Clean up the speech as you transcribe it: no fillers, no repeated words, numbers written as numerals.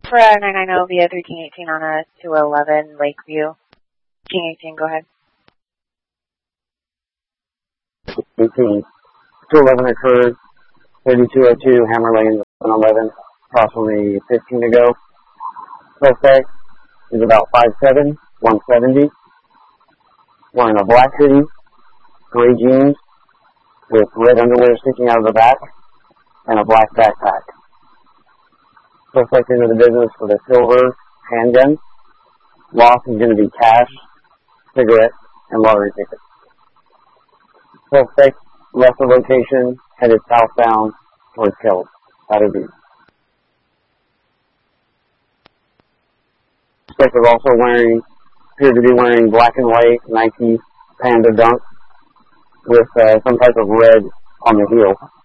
For 990 via 3 King 18 on a 211 Lakeview. King 18, go ahead. 18. 211 occurred, 3202 Hammer Lane, 111, approximately 15 ago. Suspect is about 5'7", 170, wearing a black hoodie, gray jeans, with red underwear sticking out of the back, and a black backpack. Suspect into the business with a silver handgun. Loss is going to be cash, cigarettes, and lottery tickets. Suspect left the location, headed southbound towards Kells. That'll be. Suspect was also appeared to be wearing black and white Nike Panda Dunk with some type of red on the heel.